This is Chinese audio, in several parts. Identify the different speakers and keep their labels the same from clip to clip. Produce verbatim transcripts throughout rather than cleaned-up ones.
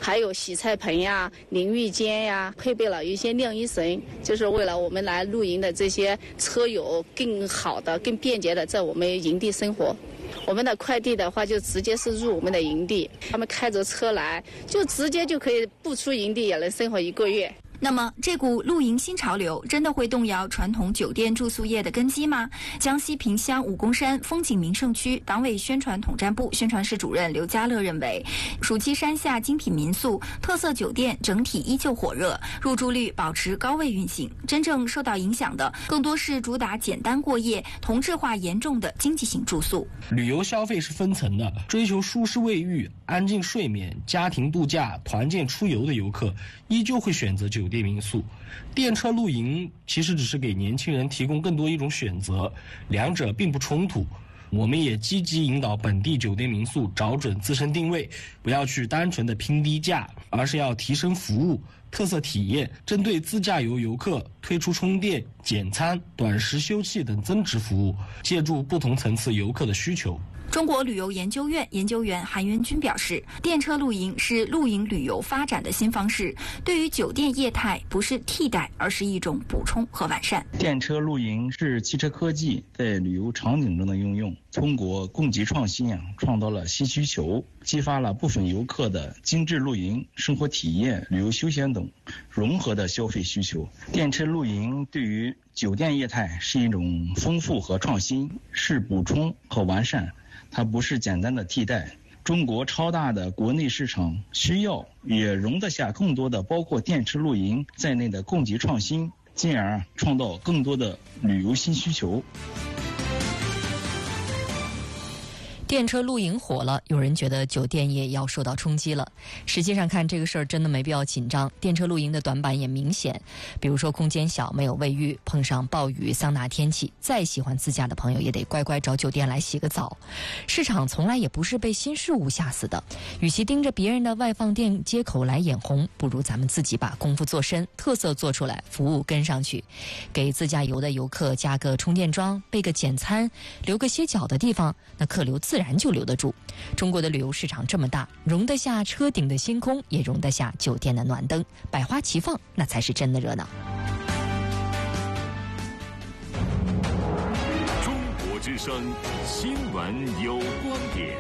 Speaker 1: 还有洗菜盆呀、淋浴间呀，配备了一些晾衣绳，就是为了我们来露营的这些车友更好的、更便捷的在我们营地生活。我们的快递的话，就直接是入我们的营地，他们开着车来，就直接就可以不出营地也能生活一个月。
Speaker 2: 那么，这股露营新潮流真的会动摇传统酒店住宿业的根基吗？江西萍乡武功山风景名胜区党委宣传统战部宣传室主任刘家乐认为，暑期山下精品民宿、特色酒店整体依旧火热，入住率保持高位运行。真正受到影响的，更多是主打简单过夜、同质化严重的经济型住宿。
Speaker 3: 旅游消费是分层的，追求舒适卫浴、安静睡眠、家庭度假、团建出游的游客，依旧会选择酒店。酒店民宿。电车露营其实只是给年轻人提供更多一种选择，两者并不冲突。我们也积极引导本地酒店民宿找准自身定位，不要去单纯的拼低价，而是要提升服务、特色体验，针对自驾游游客推出充电、简餐、短时休憩等增值服务，借助不同层次游客的需求。
Speaker 2: 中国旅游研究院研究员韩元军表示，电车露营是露营旅游发展的新方式，对于酒店业态不是替代，而是一种补充和完善。
Speaker 4: 电车露营是汽车科技在旅游场景中的应用，通过供给创新啊，创造了新需求，激发了部分游客的精致露营、生活体验、旅游休闲等融合的消费需求。电车露营对于酒店业态是一种丰富和创新，是补充和完善，它不是简单的替代。中国超大的国内市场需要也容得下更多的包括电车露营在内的供给创新，进而创造更多的旅游新需求。
Speaker 5: 电车露营火了，有人觉得酒店业要受到冲击了。实际上看这个事儿真的没必要紧张，电车露营的短板也明显，比如说空间小、没有卫浴，碰上暴雨、桑拿天气，再喜欢自驾的朋友也得乖乖找酒店来洗个澡。市场从来也不是被新事物吓死的，与其盯着别人的外放店接口来眼红，不如咱们自己把功夫做深，特色做出来，服务跟上去，给自驾游的游客加个充电桩，备个简餐，留个歇脚的地方，那客流自然就留得住。中国的旅游市场这么大，容得下车顶的星空，也容得下酒店的暖灯，百花齐放，那才是真的热闹。
Speaker 6: 中国之声新闻有观点，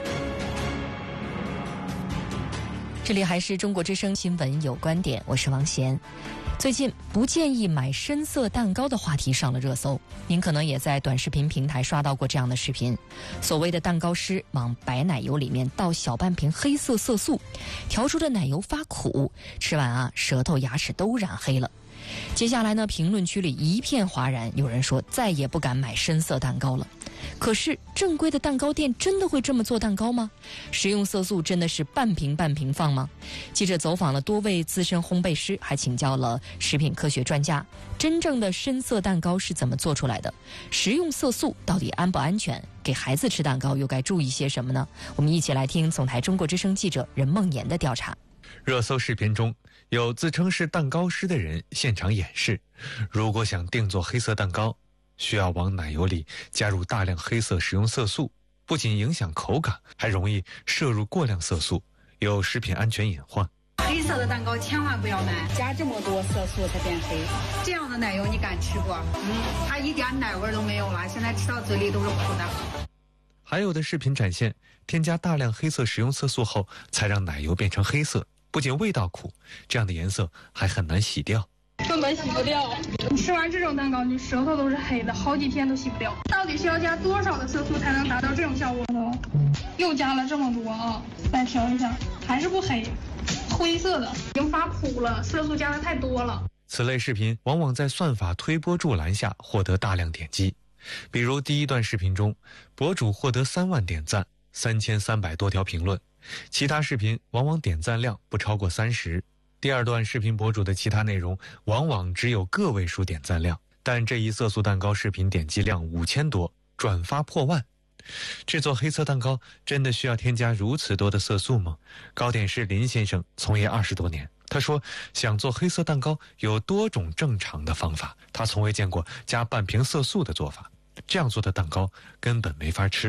Speaker 5: 这里还是中国之声新闻有观点，我是王贤。最近不建议买深色蛋糕的话题上了热搜，您可能也在短视频平台刷到过这样的视频。所谓的蛋糕师往白奶油里面倒小半瓶黑色色素，调出的奶油发苦，吃完啊舌头牙齿都染黑了。接下来呢，评论区里一片哗然，有人说再也不敢买深色蛋糕了。可是正规的蛋糕店真的会这么做蛋糕吗？食用色素真的是半瓶半瓶放吗？记者走访了多位资深烘焙师，还请教了食品科学专家，真正的深色蛋糕是怎么做出来的？食用色素到底安不安全？给孩子吃蛋糕又该注意些什么呢？我们一起来听总台中国之声记者任梦妍的调查。
Speaker 7: 热搜视频中有自称是蛋糕师的人现场演示，如果想定做黑色蛋糕，需要往奶油里加入大量黑色食用色素，不仅影响口感，还容易摄入过量色素，有食品安全隐患。
Speaker 8: 黑色的蛋糕千万不要买，加这么多色素才变黑。这样的奶油你敢吃不？嗯，它一点奶味都没有了，现在吃到嘴里都是苦的。
Speaker 7: 还有的视频展现，添加大量黑色食用色素后，才让奶油变成黑色，不仅味道苦，这样的颜色还很难洗掉。
Speaker 9: 根本洗不掉，你吃完这种蛋糕，你舌头都是黑的，好几天都洗不掉。到底是要加多少的色素才能达到这种效果呢？又加了这么多啊！再调一下，还是不黑，灰色的，已经发苦了，色素加的太多了。
Speaker 7: 此类视频往往在算法推波助澜下获得大量点击，比如第一段视频中，博主获得三万点赞，三千三百多条评论，其他视频往往点赞量不超过三十。第二段视频博主的其他内容往往只有个位数点赞量，但这一色素蛋糕视频点击量五千多，转发破万。制作黑色蛋糕真的需要添加如此多的色素吗？糕点师林先生从业二十多年，他说想做黑色蛋糕有多种正常的方法，他从未见过加半瓶色素的做法，这样做的蛋糕根本没法吃。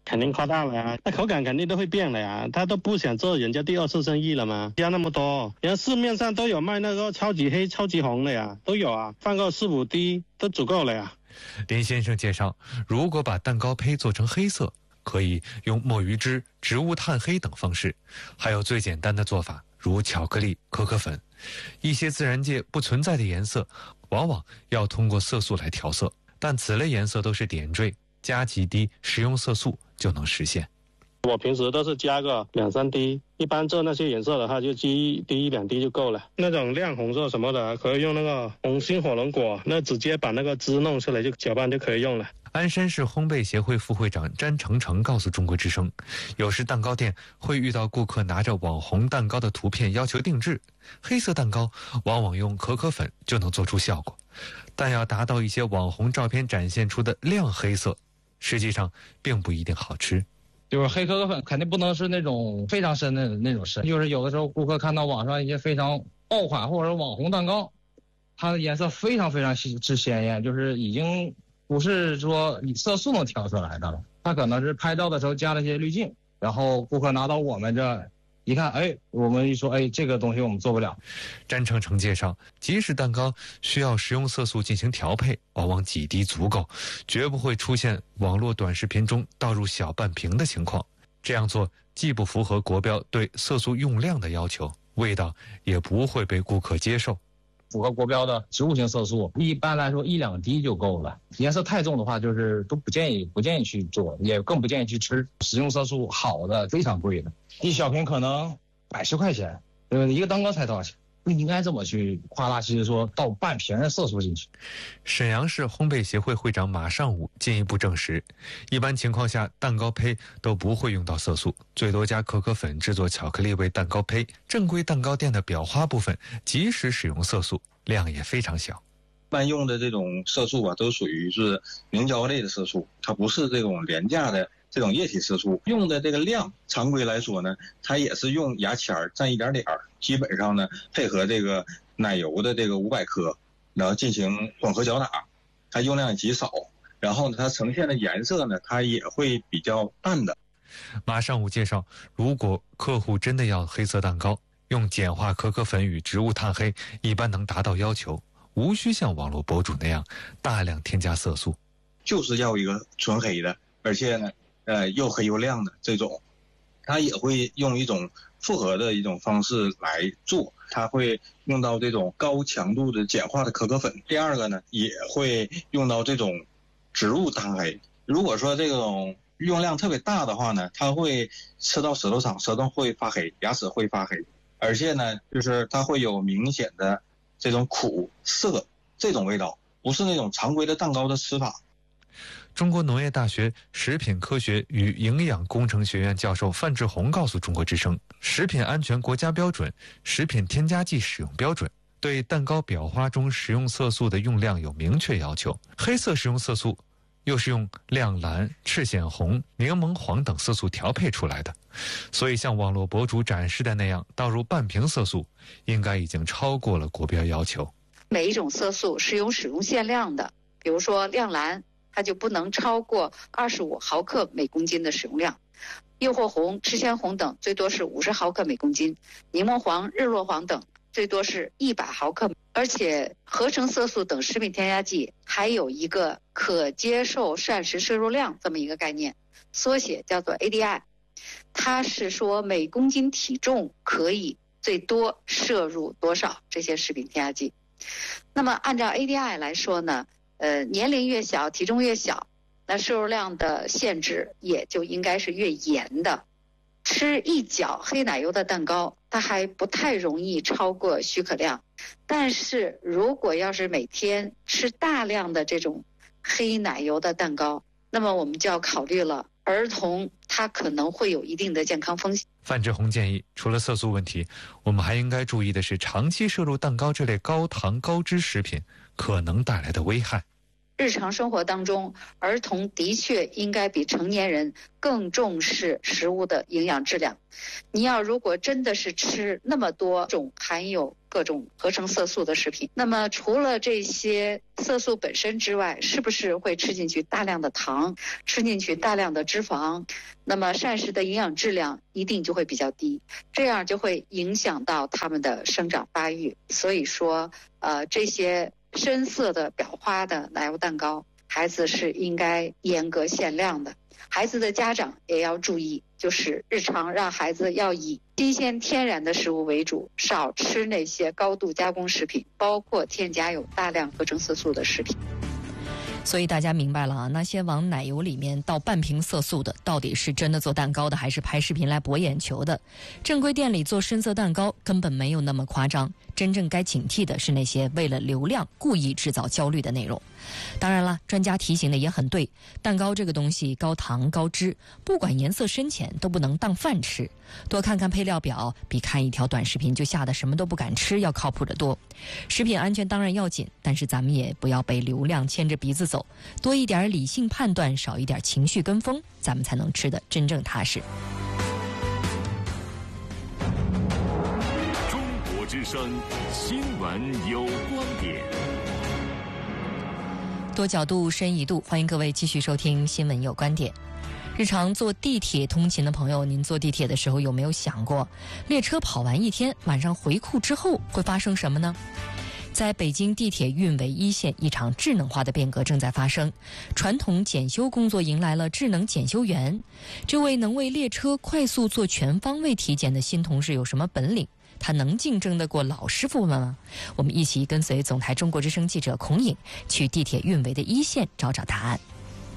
Speaker 10: 肯定夸大了呀，那口感肯定都会变了呀，他都不想做人家第二次生意了吗？加那么多，人家市面上都有卖那个超级黑、超级红的呀，都有啊，放个四五滴都足够了呀。
Speaker 7: 林先生介绍，如果把蛋糕胚做成黑色，可以用墨鱼汁、植物炭黑等方式，还有最简单的做法，如巧克力、可可粉。一些自然界不存在的颜色，往往要通过色素来调色，但此类颜色都是点缀，加几滴食用色素就能实现。
Speaker 10: 我平时都是加个两三滴，一般做那些颜色的话就滴一滴一两滴就够了。那种亮红色什么的，可以用那个红心火龙果，那直接把那个汁弄出来就搅拌就可以用了。
Speaker 7: 鞍山市烘焙协会副会长詹成成告诉中国之声，有时蛋糕店会遇到顾客拿着网红蛋糕的图片要求定制，黑色蛋糕往往用可可粉就能做出效果，但要达到一些网红照片展现出的亮黑色，实际上并不一定好吃。
Speaker 11: 就是黑可可粉肯定不能是那种非常深的那种深，就是有的时候顾客看到网上一些非常爆款或者网红蛋糕，它的颜色非常非常之鲜艳，就是已经不是说你色素能调出来的了，它可能是拍照的时候加了一些滤镜，然后顾客拿到我们这一看，哎，我们一说，哎，这个东西我们做不了。
Speaker 7: 詹成成介绍，即使蛋糕需要食用色素进行调配，往往几滴足够，绝不会出现网络短视频中倒入小半瓶的情况。这样做既不符合国标对色素用量的要求，味道也不会被顾客接受。
Speaker 11: 符合国标的植物性色素，一般来说一两滴就够了。颜色太重的话，就是都不建议不建议去做，也更不建议去吃。食用色素好的非常贵的，一小瓶可能百十块钱，对不对？一个蛋糕才多少钱？不应该这么去夸大其词说倒半瓶的色素进去。
Speaker 7: 沈阳市烘焙协会会长马尚武进一步证实，一般情况下蛋糕胚都不会用到色素，最多加可可粉制作巧克力味蛋糕胚。正规蛋糕店的裱花部分即使使用色素，量也非常小。
Speaker 12: 一般用的这种色素啊，都属于是凝胶类的色素，它不是这种廉价的这种液体色素。用的这个量，常规来说呢，它也是用牙签蘸一点点儿，基本上呢配合这个奶油的这个五百克，然后进行混合搅打，它用量极少，然后呢它呈现的颜色呢，它也会比较淡的。
Speaker 7: 马尚武介绍，如果客户真的要黑色蛋糕，用简化可可粉与植物炭黑一般能达到要求，无需像网络博主那样大量添加色素，
Speaker 12: 就是要一个纯黑的，而且呢，呃，又黑又亮的这种，它也会用一种复合的一种方式来做，它会用到这种高强度的简化的可可粉。第二个呢，也会用到这种植物炭黑。如果说这种用量特别大的话呢，它会吃到舌头上，舌头会发黑，牙齿会发黑，而且呢，就是它会有明显的这种苦涩这种味道，不是那种常规的蛋糕的吃法。
Speaker 7: 中国农业大学食品科学与营养工程学院教授范志红告诉中国之声，食品安全国家标准、食品添加剂使用标准对蛋糕裱花中食用色素的用量有明确要求。黑色食用色素又是用亮蓝、赤藓红、柠檬黄等色素调配出来的，所以像网络博主展示的那样倒入半瓶色素，应该已经超过了国标要求。
Speaker 13: 每一种色素是有使用限量的，比如说亮蓝，它就不能超过二十五毫克每公斤的使用量，诱惑红、赤藓红等最多是五十毫克每公斤，柠檬黄、日落黄等最多是一百毫克。而且合成色素等食品添加剂还有一个可接受膳食摄入量这么一个概念，缩写叫做 A D I， 它是说每公斤体重可以最多摄入多少这些食品添加剂。那么按照 A D I 来说呢，呃，年龄越小，体重越小，那摄入量的限制也就应该是越严的。吃一角黑奶油的蛋糕，它还不太容易超过许可量，但是如果要是每天吃大量的这种黑奶油的蛋糕，那么我们就要考虑了，儿童他可能会有一定的健康风险。
Speaker 7: 范志红建议，除了色素问题，我们还应该注意的是长期摄入蛋糕这类高糖高脂食品可能带来的危害。
Speaker 13: 日常生活当中，儿童的确应该比成年人更重视食物的营养质量。你要如果真的是吃那么多种含有各种合成色素的食品，那么除了这些色素本身之外，是不是会吃进去大量的糖，吃进去大量的脂肪？那么膳食的营养质量一定就会比较低，这样就会影响到他们的生长发育。所以说，呃，这些深色的裱花的奶油蛋糕，孩子是应该严格限量的。孩子的家长也要注意，就是日常让孩子要以新鲜天然的食物为主，少吃那些高度加工食品，包括添加有大量合成色素的食品。
Speaker 5: 所以大家明白了啊，那些往奶油里面倒半瓶色素的，到底是真的做蛋糕的，还是拍视频来博眼球的？正规店里做深色蛋糕根本没有那么夸张，真正该警惕的是那些为了流量故意制造焦虑的内容。当然了，专家提醒的也很对，蛋糕这个东西高糖高脂，不管颜色深浅都不能当饭吃。多看看配料表，比看一条短视频就吓得什么都不敢吃要靠谱得多。食品安全当然要紧，但是咱们也不要被流量牵着鼻子走，多一点理性判断，少一点情绪跟风，咱们才能吃得真正踏实。
Speaker 6: 中国之声新闻有观点，
Speaker 5: 多角度深一度，欢迎各位继续收听新闻有观点。日常坐地铁通勤的朋友，您坐地铁的时候有没有想过，列车跑完一天，晚上回库之后会发生什么呢？在北京地铁运维一线，一场智能化的变革正在发生，传统检修工作迎来了智能检修员。这位能为列车快速做全方位体检的新同事有什么本领？他能竞争得过老师傅们吗？我们一起跟随总台中国之声记者孔颖去地铁运维的一线找找答案。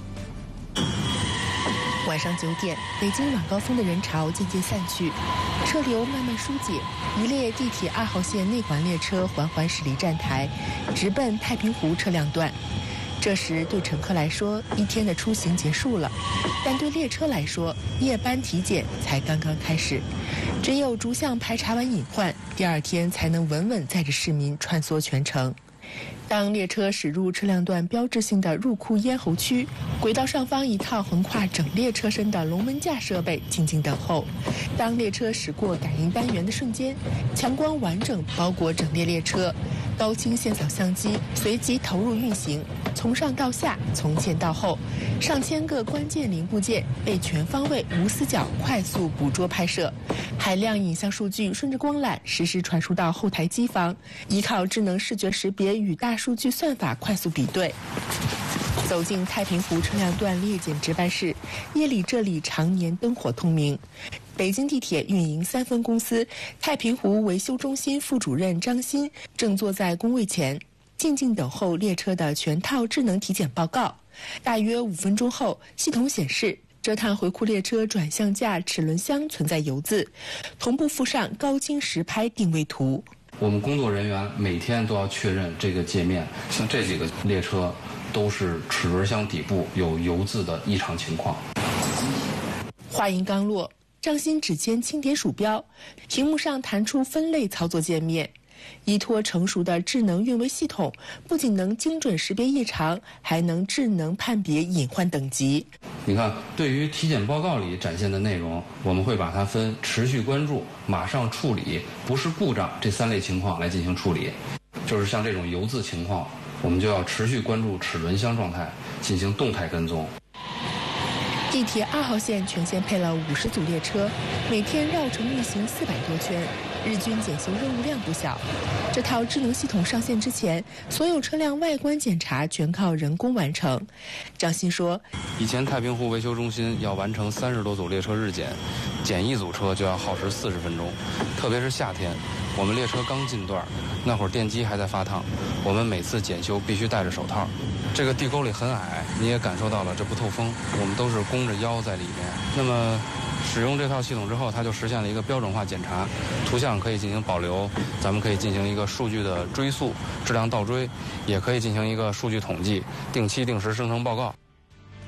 Speaker 14: 晚上九点，北京晚高峰的人潮渐渐散去，车流慢慢疏解，一列地铁二号线内环列车缓缓驶离站台，直奔太平湖车辆段。这时对乘客来说，一天的出行结束了，但对列车来说，夜班体检才刚刚开始。只有逐项排查完隐患，第二天才能稳稳载着市民穿梭全程。当列车驶入车辆段标志性的入库咽喉区，轨道上方一套横跨整列车身的龙门架设备静静等候。当列车驶过感应单元的瞬间，强光完整包裹整列列车，高清线扫相机随即投入运行，从上到下，从前到后，上千个关键零部件被全方位无死角快速捕捉拍摄，海量影像数据顺着光缆实时传输到后台机房，依靠智能视觉识别与大数据算法快速比对。走进太平湖车辆段列检值班室，夜里这里常年灯火通明。北京地铁运营三分公司太平湖维修中心副主任张鑫正坐在工位前，静静等候列车的全套智能体检报告。大约五分钟后，系统显示这趟回库列车转向架齿轮箱存在油渍，同步附上高清实拍定位图。
Speaker 15: 我们工作人员每天都要确认这个界面，像这几个列车都是齿轮箱底部有油渍的异常情况。
Speaker 14: 话音刚落，张鑫指尖轻点鼠标，屏幕上弹出分类操作界面。依托成熟的智能运维系统，不仅能精准识别异常，还能智能判别隐患等级。
Speaker 15: 你看，对于体检报告里展现的内容，我们会把它分持续关注、马上处理、不是故障这三类情况来进行处理。就是像这种油渍情况，我们就要持续关注齿轮箱状态，进行动态跟踪。
Speaker 14: 地铁二号线全线配了五十组列车，每天绕城运行四百多圈，日均检修任务量不小。这套智能系统上线之前，所有车辆外观检查全靠人工完成。张鑫说，
Speaker 15: 以前太平湖维修中心要完成三十多组列车日检，检一组车就要耗时四十分钟，特别是夏天，我们列车刚进段，那会儿电机还在发烫，我们每次检修必须戴着手套。这个地沟里很矮，你也感受到了这不透风，我们都是弓着腰在里面。那么使用这套系统之后，它就实现了一个标准化检查，图像可以进行保留，咱们可以进行一个数据的追溯、质量倒追，也可以进行一个数据统计，定期定时生成报告。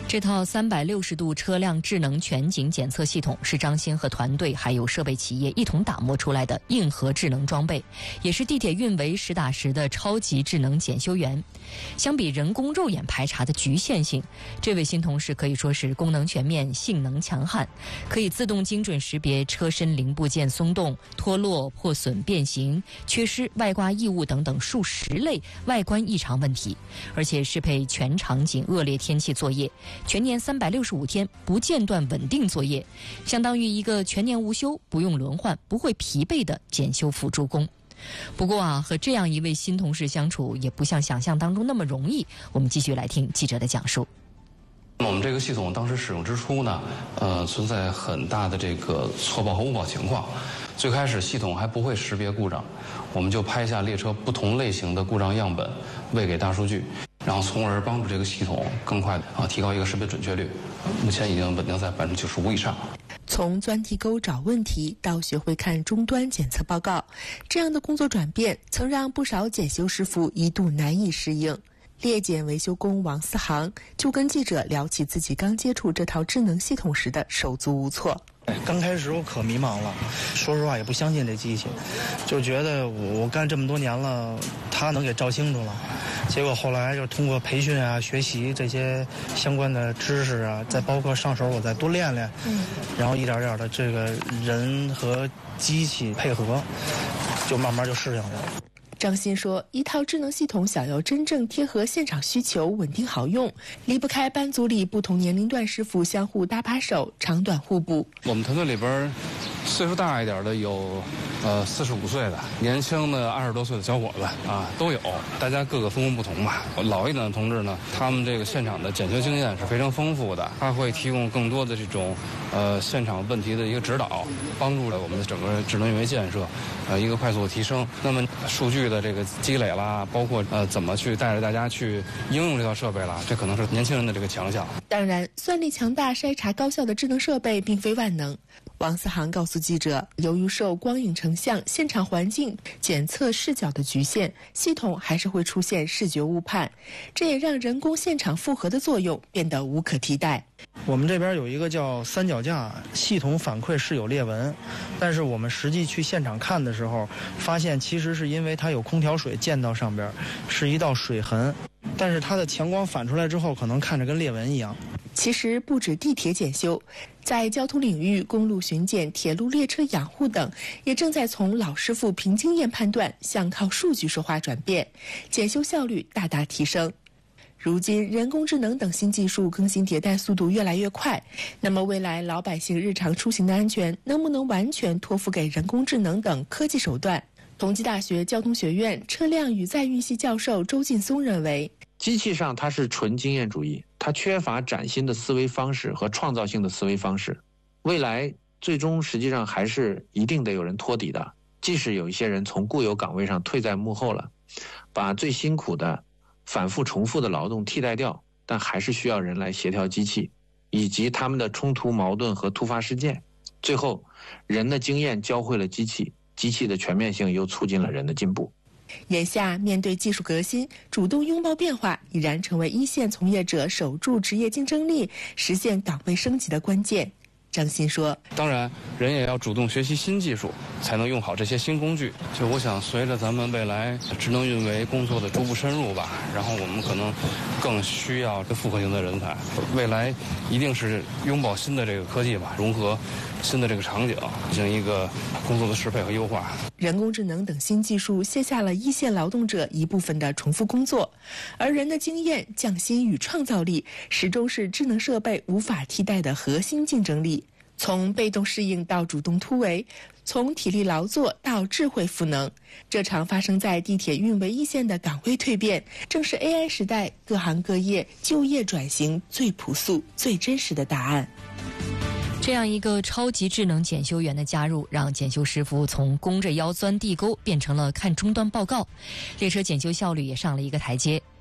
Speaker 5: 这套三百六十度车辆智能全景检测系统是张鑫和团队还有设备企业一同打磨出来的硬核智能装备，也是地铁运维实打实的超级智能检修员。相比人工肉眼排查的局限性，这位新同事可以说是功能全面、性能强悍，可以自动精准识别车身零部件松动、脱落、破损、变形、缺失、外挂异物等等数十类外观异常问题，而且适配全场景恶劣天气作业，全年三百六十五天不间断稳定作业，相当于一个全年无休、不用轮换、不会疲惫的检修辅助工。不过啊，和这样一位新同事相处也不像想象当中那么容易。我们继续来听记者的讲述。
Speaker 15: 我们这个系统当时使用之初呢，呃，存在很大的这个错报和误报情况。最开始系统还不会识别故障，我们就拍下列车不同类型的故障样本，喂给大数据，然后从而帮助这个系统更快啊提高一个识别准确率。目前已经稳定在百分之九十五以上。
Speaker 14: 从钻地沟找问题到学会看终端检测报告，这样的工作转变曾让不少检修师傅一度难以适应。列检维修工王思航就跟记者聊起自己刚接触这套智能系统时的手足无措。
Speaker 16: 刚开始我可迷茫了，说实话也不相信这机器，就觉得我我干这么多年了，他能给照清楚了。结果后来就通过培训啊、学习这些相关的知识啊，再包括上手我再多练练，嗯，然后一点点的这个人和机器配合，就慢慢就适应了。
Speaker 14: 张鑫说，一套智能系统想要真正贴合现场需求、稳定好用，离不开班组里不同年龄段师傅相互搭把手，长短互补。
Speaker 15: 我们团队里边岁数大一点的有呃四十五岁的，年轻的二十多岁的小伙子啊都有，大家各个分工不同吧。老一点的同志呢，他们这个现场的检修经验是非常丰富的，他会提供更多的这种呃现场问题的一个指导，帮助了我们的整个智能运维建设呃一个快速的提升。那么数据的这个积累啦，包括呃怎么去带着大家去应用这套设备啦，这可能是年轻人的这个强项。
Speaker 14: 当然，算力强大、筛查高效的智能设备并非万能。王思航告诉记者，由于受光影成像、现场环境检测视角的局限，系统还是会出现视觉误判，这也让人工现场复核的作用变得无可替代。
Speaker 16: 我们这边有一个叫三脚架系统，反馈是有裂纹，但是我们实际去现场看的时候，发现其实是因为它有空调水溅到上边，是一道水痕，但是它的强光反出来之后，可能看着跟裂纹一样。
Speaker 14: 其实不止地铁检修，在交通领域，公路巡检、铁路列车养护等，也正在从老师傅凭经验判断向靠数据说话转变，检修效率大大提升。如今，人工智能等新技术更新迭代速度越来越快，那么未来老百姓日常出行的安全能不能完全托付给人工智能等科技手段？同济大学交通学院车辆与载运系教授周劲松认为，
Speaker 17: 机器上它是纯经验主义，它缺乏崭新的思维方式和创造性的思维方式。未来最终实际上还是一定得有人托底的，即使有一些人从固有岗位上退在幕后了，把最辛苦的反复重复的劳动替代掉，但还是需要人来协调机器以及他们的冲突矛盾和突发事件。最后，人的经验教会了机器，机器的全面性又促进了人的进步。
Speaker 14: 眼下面对技术革新，主动拥抱变化已然成为一线从业者守住职业竞争力、实现岗位升级的关键。张鑫说，
Speaker 15: 当然人也要主动学习新技术，才能用好这些新工具。就我想随着咱们未来智能运维工作的逐步深入吧，然后我们可能更需要复合型的人才，未来一定是拥抱新的这个科技吧，融合新的这个场景，进行一个工作的适配和优化。
Speaker 14: 人工智能等新技术卸下了一线劳动者一部分的重复工作，而人的经验、匠心与创造力始终是智能设备无法替代的核心竞争力。从被动适应到主动突围，从体力劳作到智慧赋能，这场发生在地铁运维一线的岗位蜕变，正是 A I 时代各行各业就业转型最朴素、最真实的答案。
Speaker 5: 这样一个超级智能检修员的加入，让检修师傅从弓着腰钻地沟变成了看终端报告，列车检修效率也上了一个台阶。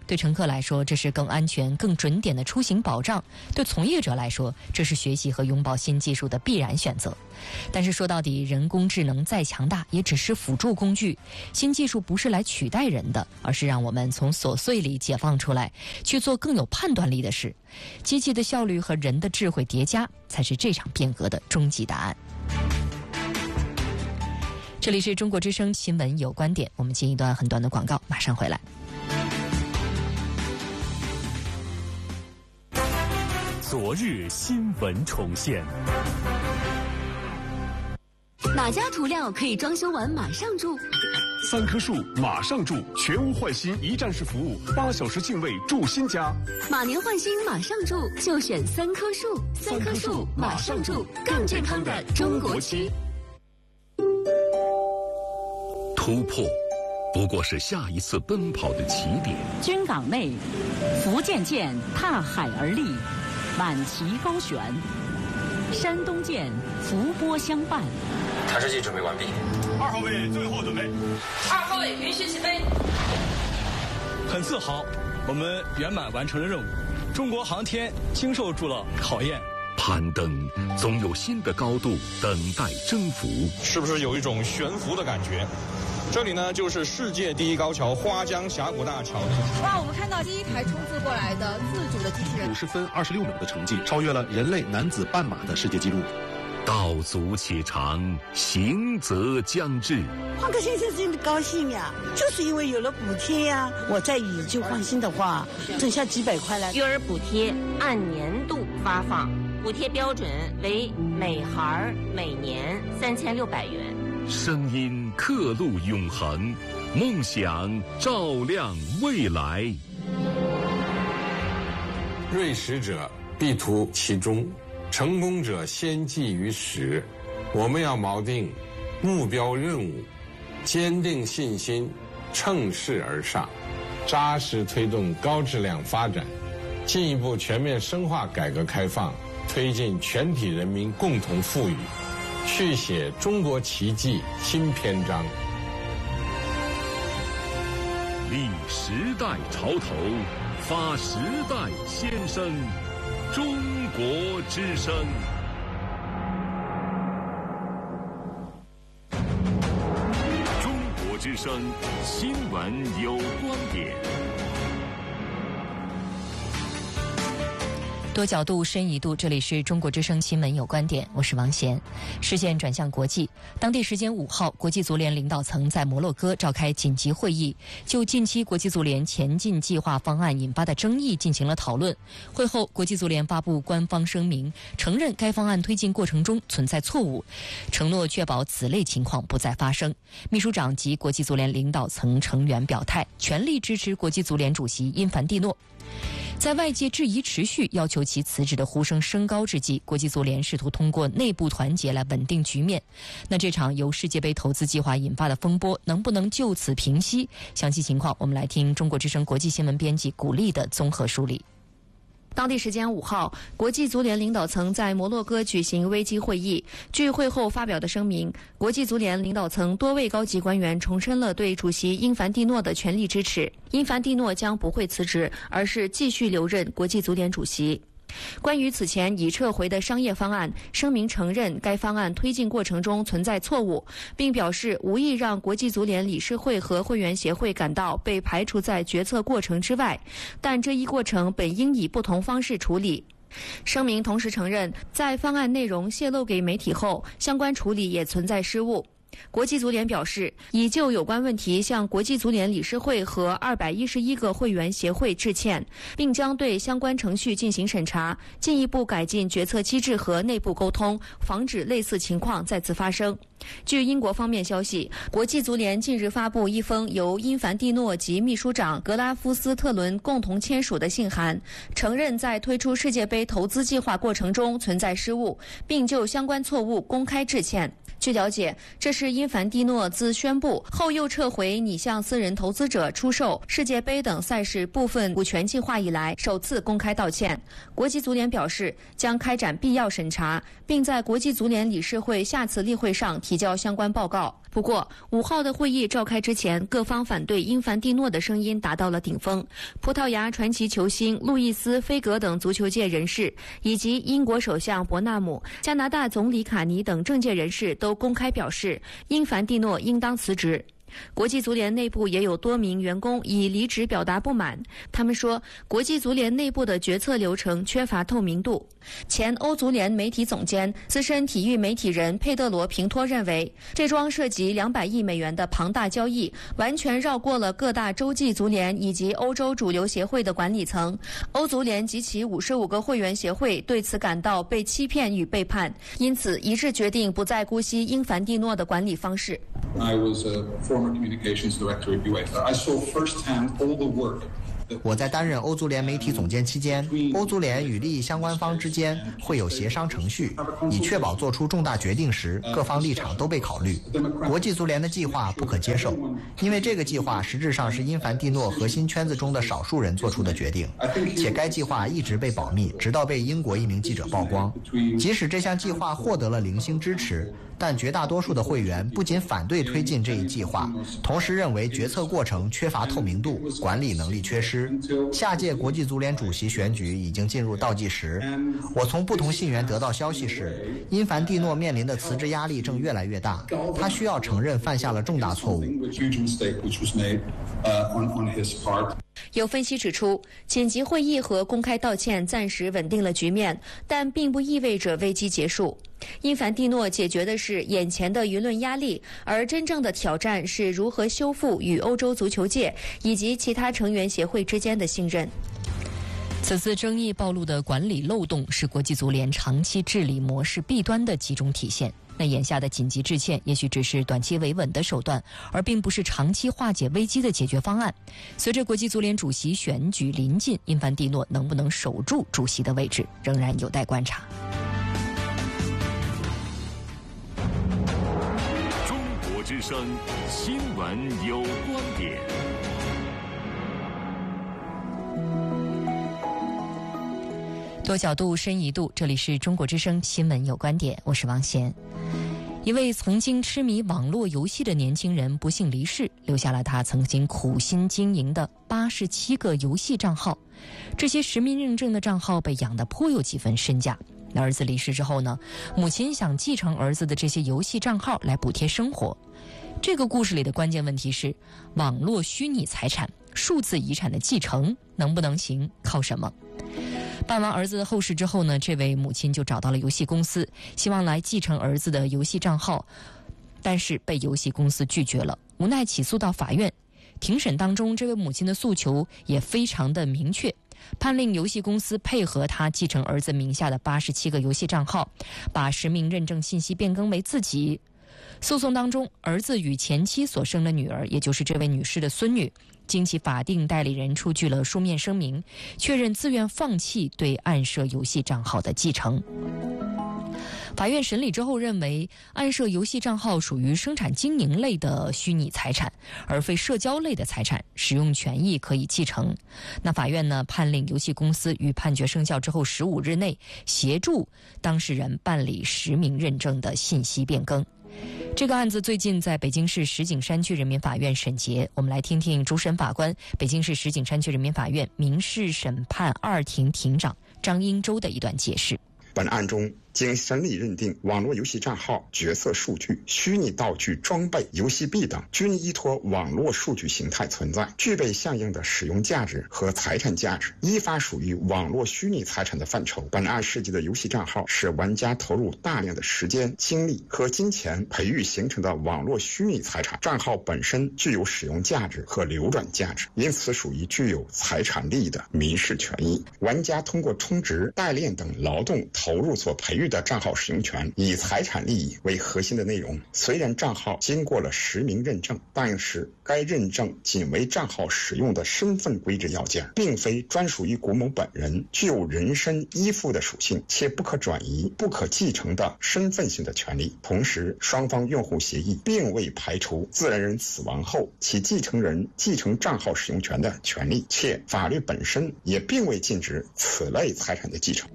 Speaker 5: 对乘客来说，这是更安全、更准点的出行保障；对从业者来说，这是学习和拥抱新技术的必然选择。但是说到底，人工智能再强大，也只是辅助工具。新技术不是来取代人的，而是让我们从琐碎里解放出来，去做更有判断力的事。机器的效率和人的智慧叠加，才是这场变革的终极答案。这里是中国之声新闻有观点，我们进一段很短的广告，马上回来。
Speaker 6: 昨日新闻重现。
Speaker 18: 哪家涂料可以装修完马上住？
Speaker 6: 三棵树马上住，全屋换新一站式服务，八小时净位住新家。
Speaker 18: 马年换新马上住，就选三棵树。三棵树马上住，更健康的中国区。
Speaker 19: 突破不过是下一次奔跑的起点。
Speaker 20: 军港内，福建舰踏海而立，满旗高悬；山东舰伏波相伴。
Speaker 21: 探视器准备完毕。
Speaker 22: 二号位最后准备。
Speaker 23: 二号位允许起飞。
Speaker 24: 很自豪，我们圆满完成了任务。中国航天经受住了考验。
Speaker 19: 攀登总有新的高度等待征服。
Speaker 25: 是不是有一种悬浮的感觉？这里呢，就是世界第一高桥花江峡谷大桥。
Speaker 26: 哇，我们看到第一台冲刺过来的自主的机器人，
Speaker 27: 五十分二十六秒的成绩，超越了人类男子半马的世界纪录。
Speaker 19: 道阻且长，行则将至。
Speaker 28: 换个新车真的高兴呀，就是因为有了补贴呀。我再以旧换新的话，省下几百块来。
Speaker 29: 育儿补贴按年度发放，补贴标准为每孩每年三千六百元。
Speaker 19: 声音刻录永恒，梦想照亮未来。
Speaker 30: 锐识者必图其中，成功者先记于始。我们要锚定目标任务，坚定信心，乘势而上，扎实推动高质量发展，进一步全面深化改革开放，推进全体人民共同富裕，续写中国奇迹新篇章。
Speaker 19: 立时代潮头，发时代先声，中国之声。
Speaker 6: 中国之声新闻有观点。
Speaker 5: 多角度，深一度，这里是中国之声新闻有观点，我是王贤。视线转向国际，当地时间五号，国际足联领导层在摩洛哥召开紧急会议，就近期国际足联前进计划方案引发的争议进行了讨论。会后，国际足联发布官方声明，承认该方案推进过程中存在错误，承诺确保此类情况不再发生。秘书长及国际足联领导层成员表态，全力支持国际足联主席因凡蒂诺。在外界质疑持续要求其辞职的呼声升高之际，国际足联试图通过内部团结来稳定局面。那这场由世界杯投资计划引发的风波能不能就此平息？详细情况我们来听中国之声国际新闻编辑古丽的综合梳理。当地时间五号，国际足联领导层在摩洛哥举行危机会议。据会后发表的声明，国际足联领导层多位高级官员重申了对主席因凡蒂诺的全力支持。因凡蒂诺将不会辞职，而是继续留任国际足联主席。关于此前已撤回的商业方案，声明承认该方案推进过程中存在错误，并表示无意让国际足联理事会和会员协会感到被排除在决策过程之外，但这一过程本应以不同方式处理。声明同时承认，在方案内容泄露给媒体后，相关处理也存在失误。国际足联表示，已就有关问题向国际足联理事会和二百一十一个会员协会致歉，并将对相关程序进行审查，进一步改进决策机制和内部沟通，防止类似情况再次发生。据英国方面消息，国际足联近日发布一封由因凡蒂诺及秘书长格拉夫斯特伦共同签署的信函，承认在推出世界杯投资计划过程中存在失误，并就相关错误公开致歉。据了解，这是因凡蒂诺自宣布后又撤回拟向私人投资者出售世界杯等赛事部分股权计划以来首次公开道歉。国际足联表示将开展必要审查，并在国际足联理事会下次例会上提
Speaker 1: 提交相关报告。不过，五号的会议召开之前，各方反对英凡蒂诺的声音达到了顶峰。葡萄牙传奇球星路易斯·菲格等足球界人士，以及英国首相伯纳姆、加拿大总理卡尼等政界人士都公开表示，英凡蒂诺应当辞职。国际足联内部也有多名员工以离职表达不满，他们说国际足联内部的决策流程缺乏透明度。前欧足联媒体总监、资深体育媒体人佩德罗·平托认为，这桩涉及两百亿美元的庞大交易完全绕过了各大洲际足联以及欧洲主流协会的管理层。欧足联及其五十五个会员协会对此感到被欺骗与背叛，因此一致决定不再姑息英凡蒂诺的管理方式。
Speaker 2: I was a former communications director at UEFA. I saw firsthand all the work
Speaker 3: 我在担任欧足联媒体总监期间，欧足联与利益相关方之间会有协商程序，以确保做出重大决定时各方立场都被考虑。国际足联的计划不可接受，因为这个计划实质上是因凡蒂诺核心圈子中的少数人做出的决定，且该计划一直被保密，直到被英国一名记者曝光。即使这项计划获得了零星支持，但绝大多数的会员不仅反对推进这一计划，同时认为决策过程缺乏透明度，管理能力缺失。下届国际足联主席选举已经进入倒计时，我从不同信源得到消息是，因凡蒂诺面临的辞职压力正越来越大，他需要承认犯下了重大错误。
Speaker 1: 有分析指出，紧急会议和公开道歉暂时稳定了局面，但并不意味着危机结束。因凡蒂诺解决的是眼前的舆论压力，而真正的挑战是如何修复与欧洲足球界以及其他成员协会之间的信任。
Speaker 5: 此次争议暴露的管理漏洞是国际足联长期治理模式弊端的集中体现。那眼下的紧急致歉也许只是短期维稳的手段，而并不是长期化解危机的解决方案。随着国际足联主席选举临近，因凡蒂诺能不能守住主席的位置，仍然有待观察。
Speaker 19: 中国之声新闻有观点。
Speaker 5: 多角度，深一度，这里是中国之声新闻有观点，我是王贤。一位曾经痴迷网络游戏的年轻人不幸离世，留下了他曾经苦心经营的八十七个游戏账号。这些实名认证的账号被养得颇有几分身价。那儿子离世之后呢，母亲想继承儿子的这些游戏账号来补贴生活。这个故事里的关键问题是，网络虚拟财产、数字遗产的继承能不能行，靠什么？办完儿子的后事之后呢，这位母亲就找到了游戏公司，希望来继承儿子的游戏账号，但是被游戏公司拒绝了，无奈起诉到法院。庭审当中，这位母亲的诉求也非常的明确，判令游戏公司配合他继承儿子名下的八十七个游戏账号，把实名认证信息变更为自己。诉讼当中，儿子与前妻所生的女儿，也就是这位女士的孙女，经其法定代理人出具了书面声明，确认自愿放弃对暗设游戏账号的继承。法院审理之后认为，暗设游戏账号属于生产经营类的虚拟财产，而非社交类的财产，使用权益可以继承。那法院呢，判令游戏公司于判决生效之后十五日内协助当事人办理实名认证的信息变更。这个案子最近在北京市石景山区人民法院审结，我们来听听主审法官、北京市石景山区人民法院民事审判二庭庭长张英洲的一段解释。
Speaker 4: 本案中，经审理认定，网络游戏账号、角色数据、虚拟道具、装备、游戏币等均依托网络数据形态存在，具备相应的使用价值和财产价值，依法属于网络虚拟财产的范畴。本案涉及的游戏账号是玩家投入大量的时间、精力和金钱培育形成的网络虚拟财产，账号本身具有使用价值和流转价值，因此属于具有财产利益的民事权益。玩家通过充值、代练等劳动投入所培育的账号使用权，以财产利益为核心的内容。虽然账号经过了实名认证，但是该认证仅为账号使用的身份规制要件，并非专属于古某本人，具有人身依附的属性，且不可转移、不可继承的身份性的权利。同时，双方用户协议并未排除自然人死亡后其继承人继承账号使用权的权利，且法律本身也并未禁止此类财产的继承。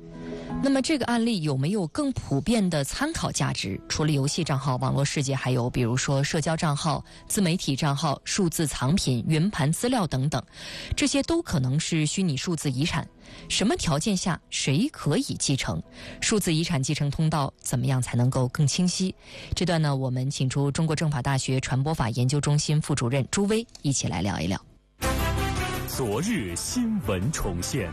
Speaker 5: 那么这个案例有没有更普遍的参考价值？除了游戏账号，网络世界还有比如说社交账号、自媒体账号、数字藏品、云盘资料等等，这些都可能是虚拟数字遗产。什么条件下谁可以继承？数字遗产继承通道怎么样才能够更清晰？这段呢，我们请出中国政法大学传播法研究中心副主任朱薇一起来聊一聊。
Speaker 19: 昨日新闻重现。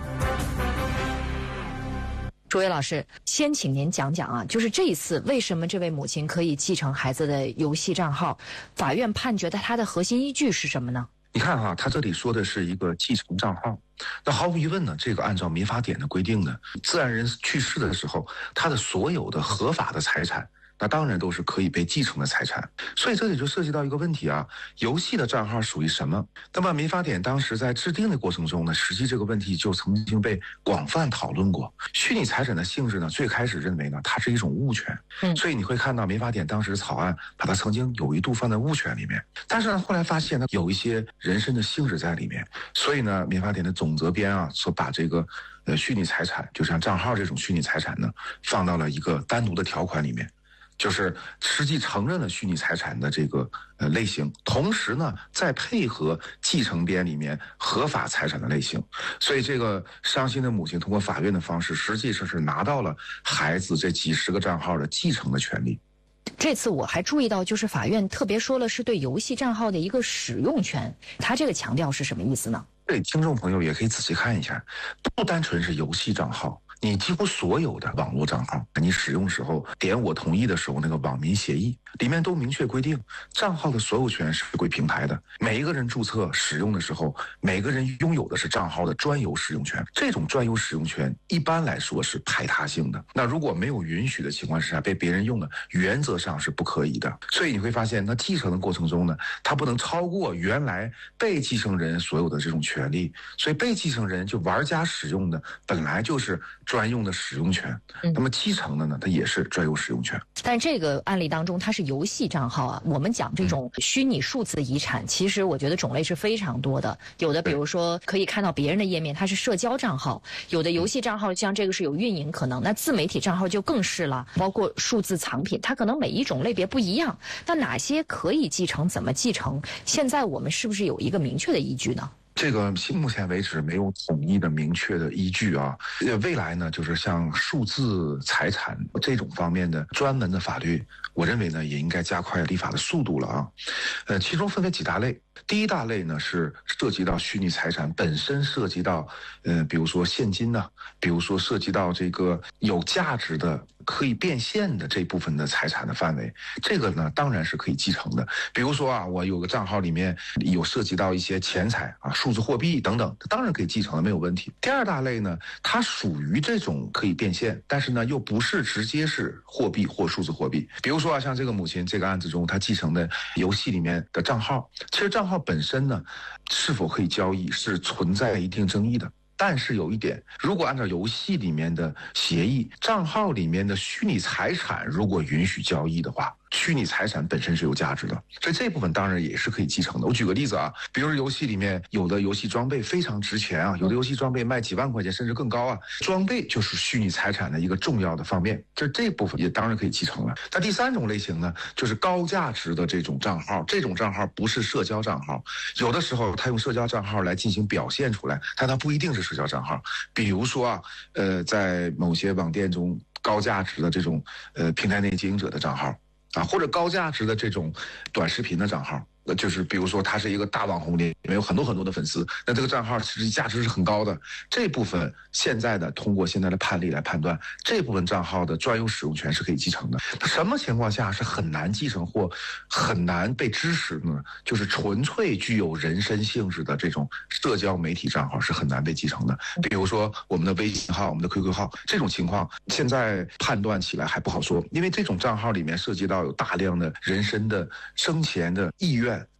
Speaker 5: 朱薇老师，先请您讲讲啊，就是这一次为什么这位母亲可以继承孩子的游戏账号？法院判决的它的核心依据是什么呢？
Speaker 7: 你看哈、啊，他这里说的是一个继承账号，那毫无疑问呢，这个按照民法典的规定呢，自然人去世的时候，他的所有的合法的财产，那当然都是可以被继承的财产。所以这里就涉及到一个问题啊，游戏的账号属于什么？那么民法典当时在制定的过程中呢，实际这个问题就曾经被广泛讨论过。虚拟财产的性质呢，最开始认为呢，它是一种物权，嗯，所以你会看到民法典当时草案把它曾经有一度放在物权里面，但是呢，后来发现呢，有一些人身的性质在里面，所以呢，民法典的总则编啊，所把这个呃虚拟财产，就像账号这种虚拟财产呢，放到了一个单独的条款里面。就是实际承认了虚拟财产的这个呃类型，同时呢，再配合继承编里面合法财产的类型，所以这个伤心的母亲通过法院的方式，实际上是拿到了孩子这几十个账号的继承的权利。
Speaker 5: 这次我还注意到，就是法院特别说了是对游戏账号的一个使用权，他这个强调是什么意思呢？
Speaker 7: 对听众朋友也可以仔细看一下，不单纯是游戏账号。你几乎所有的网络账号，你使用时候点我同意的时候，那个网民协议里面都明确规定，账号的所有权是归平台的。每一个人注册使用的时候，每个人拥有的是账号的专有使用权。这种专有使用权一般来说是排他性的。那如果没有允许的情况之下被别人用的，原则上是不可以的。所以你会发现，那继承的过程中呢，它不能超过原来被继承人所有的这种权利。所以被继承人就玩家使用的本来就是专用的使用权，那么继承的呢，它也是专有使用权。
Speaker 5: 但这个案例当中，它是游戏账号啊。我们讲这种虚拟数字遗产，其实我觉得种类是非常多的。有的比如说可以看到别人的页面，它是社交账号；有的游戏账号像这个是有运营可能，那自媒体账号就更是了。包括数字藏品，它可能每一种类别不一样。那哪些可以继承？怎么继承？现在我们是不是有一个明确的依据呢？
Speaker 7: 这个目前为止没有统一的明确的依据啊。未来呢，就是像数字财产这种方面的专门的法律，我认为呢也应该加快立法的速度了啊。呃，其中分为几大类。第一大类呢是涉及到虚拟财产本身，涉及到呃，比如说现金呢、啊，比如说涉及到这个有价值的可以变现的这部分的财产的范围，这个呢当然是可以继承的。比如说啊，我有个账号里面有涉及到一些钱财啊、数字货币等等，当然可以继承的，没有问题。第二大类呢，它属于这种可以变现，但是呢又不是直接是货币或数字货币。比如说啊，像这个母亲这个案子中，她继承的游戏里面的账号，其实账号本身呢是否可以交易是存在一定争议的。但是有一点，如果按照游戏里面的协议，账号里面的虚拟财产如果允许交易的话，虚拟财产本身是有价值的，所以这部分当然也是可以继承的。我举个例子啊，比如游戏里面有的游戏装备非常值钱啊，有的游戏装备卖几万块钱甚至更高啊，装备就是虚拟财产的一个重要的方面，这这部分也当然可以继承了。那第三种类型呢，就是高价值的这种账号，这种账号不是社交账号，有的时候他用社交账号来进行表现出来，但它不一定是社交账号。比如说啊，呃，在某些网店中高价值的这种呃平台内经营者的账号啊，或者高价值的这种短视频的账号，就是比如说他是一个大网红，里面有很多很多的粉丝，那这个账号实际价值是很高的。这部分现在的通过现在的判例来判断，这部分账号的专有使用权是可以继承的。什么情况下是很难继承或很难被支持呢？就是纯粹具有人身性质的这种社交媒体账号是很难被继承的。比如说我们的微信号、我们的 Q Q 号，这种情况现在判断起来还不好说，因为这种账号里面涉及到有大量的人身的生前的意愿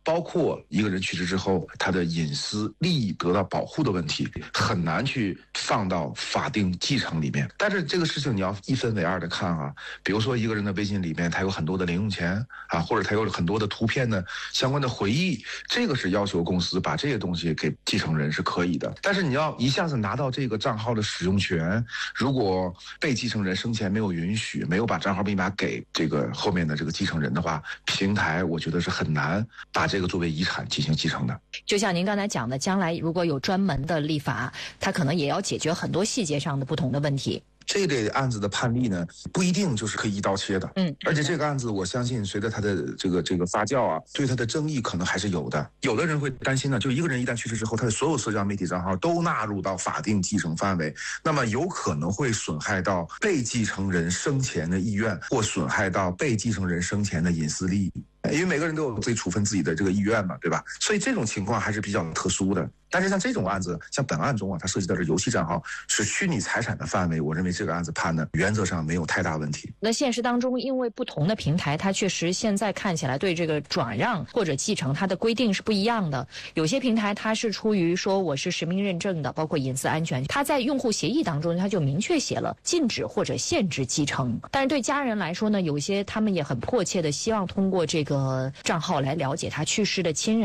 Speaker 7: 包括一个人去世之后他的隐私利益得到保护的问题，很难去放到法定继承里面。但是这个事情你要一分为二的看啊，比如说一个人的微信里面他有很多的零用钱啊，或者他有很多的图片的相关的回忆，这个是要求公司把这些东西给继承人是可以的。但是你要一下子拿到这个账号的使用权，如果被继承人生前没有允许，没有把账号密码给这个后面的这个继承人的话，平台我觉得是很难把这个作为遗产进行继承的。
Speaker 5: 就像您刚才讲的，将来如果有专门的立法，它可能也要解决很多细节上的不同的问题。
Speaker 7: 这类案子的判例呢，不一定就是可以一刀切的，
Speaker 5: 嗯，
Speaker 7: 而且这个案子，我相信随着它的这个这个发酵啊，对它的争议可能还是有的。有的人会担心呢，就一个人一旦去世之后，他的所有社交媒体账号都纳入到法定继承范围，那么有可能会损害到被继承人生前的意愿，或损害到被继承人生前的隐私利益。因为每个人都有自己处分自己的这个意愿嘛，对吧？所以这种情况还是比较特殊的。但是像这种案子，像本案中啊，它涉及到的游戏账号是虚拟财产的范围，我认为这个案子判呢，原则上没有太大问题。
Speaker 5: 那现实当中，因为不同的平台，它确实现在看起来对这个转让或者继承它的规定是不一样的。有些平台它是出于说我是实名认证的，包括隐私安全，它在用户协议当中它就明确写了禁止或者限制继承。但是对家人来说呢，有些他们也很迫切的希望通过这个账号来了解他去世的亲人。